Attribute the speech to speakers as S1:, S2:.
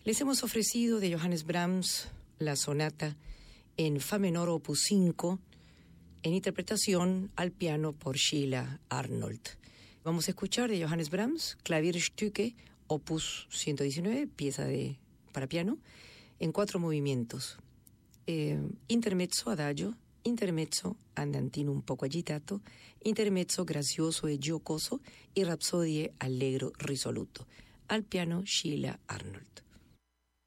S1: Les hemos ofrecido de Johannes Brahms la sonata en fa menor opus 5, en interpretación al piano por Sheila Arnold. Vamos a escuchar de Johannes Brahms, Klavierstücke, opus 119, pieza para piano, en 4 movimientos. Intermezzo adagio, intermezzo andantino un poco agitato, intermezzo grazioso e giocoso y rapsodie allegro risoluto. Al piano Sheila Arnold.